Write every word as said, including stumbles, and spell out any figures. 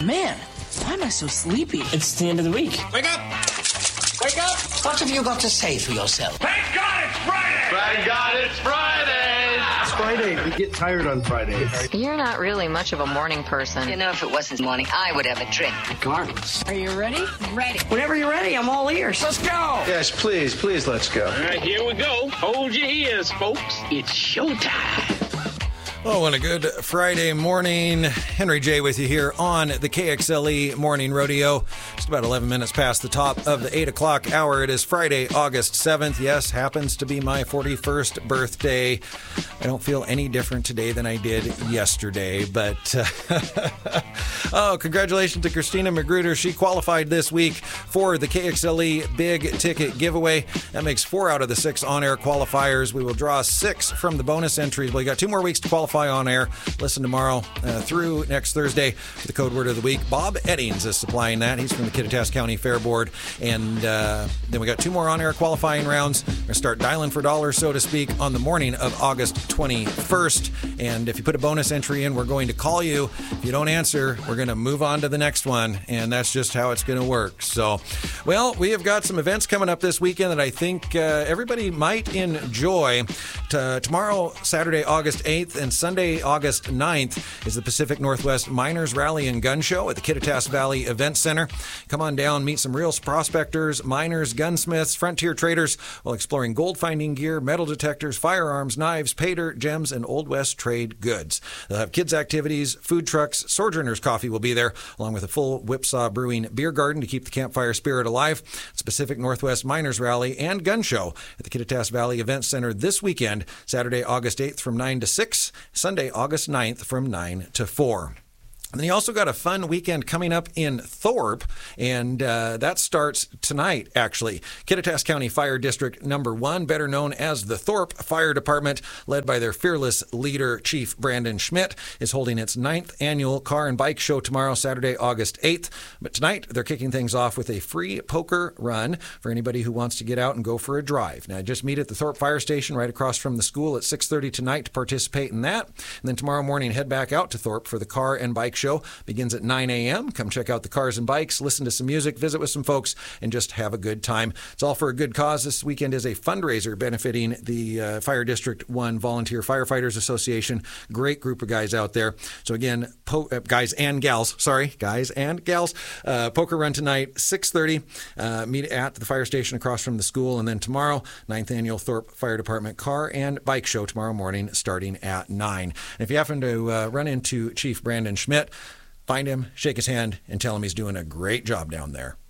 Man, why am I so sleepy? It's the end of the week. Wake up! Wake up! What have you got to say for yourself? Thank God it's Friday! Thank God it's Friday! It's Friday. We get tired on Fridays. You're not really much of a morning person. You know, if it wasn't morning, I would have a drink. Regardless. Are you ready? Ready. Whenever you're ready, I'm all ears. Let's go! Yes, please, please, let's go. All right, here we go. Hold your ears, folks. It's showtime. Oh, and a good Friday morning. Henry J. with you here on the K X L E Morning Rodeo. Just about eleven minutes past the top of the eight o'clock hour. It is Friday, August seventh. Yes, happens to be my forty-first birthday. I don't feel any different today than I did yesterday, but uh, oh, congratulations to Christina Magruder. She qualified this week for the K X L E Big Ticket Giveaway. That makes four out of the six on-air qualifiers. We will draw six from the bonus entries. Well, you got two more weeks to qualify on air. Listen tomorrow uh, through next Thursday for the code word of the week. Bob Eddings is supplying that. He's from the Kittitas County Fair Board. And uh, then we got two more on-air qualifying rounds. We're going to start dialing for dollars, so to speak, on the morning of August twenty-first. And if you put a bonus entry in, we're going to call you. If you don't answer, we're going to move on to the next one. And that's just how it's going to work. So, well, we have got some events coming up this weekend that I think uh, everybody might enjoy. T- tomorrow, Saturday, August eighth, and Sunday, August ninth, is the Pacific Northwest Miners Rally and Gun Show at the Kittitas Valley Event Center. Come on down, meet some real prospectors, miners, gunsmiths, frontier traders while exploring gold finding gear, metal detectors, firearms, knives, pay dirt, gems, and Old West trade goods. They'll have kids' activities, food trucks, Sojourner's Coffee will be there, along with a full Whipsaw Brewing beer garden to keep the campfire spirit alive. It's Pacific Northwest Miners Rally and Gun Show at the Kittitas Valley Event Center this weekend, Saturday, August eighth from nine to six. Sunday, August ninth from nine to four. And then you also got a fun weekend coming up in Thorpe, and uh, that starts tonight, actually. Kittitas County Fire District Number One, better known as the Thorpe Fire Department, led by their fearless leader, Chief Brandon Schmidt, is holding its ninth annual car and bike show tomorrow, Saturday, August eighth. But tonight, they're kicking things off with a free poker run for anybody who wants to get out and go for a drive. Now, just meet at the Thorpe Fire Station right across from the school at six thirty tonight to participate in that. And then tomorrow morning, head back out to Thorpe for the car and bike show. Show begins at nine a.m. Come check out the cars and bikes, listen to some music, visit with some folks, and just have a good time. It's all for a good cause. This weekend is a fundraiser benefiting the uh, Fire District one Volunteer Firefighters Association. Great group of guys out there. So again, po- uh, guys and gals, sorry, guys and gals. Uh, poker run tonight, six thirty. Uh, meet at the fire station across from the school. And then tomorrow, ninth Annual Thorpe Fire Department Car and Bike Show tomorrow morning starting at nine. And if you happen to uh, run into Chief Brandon Schmidt, find him, shake his hand, and tell him he's doing a great job down there.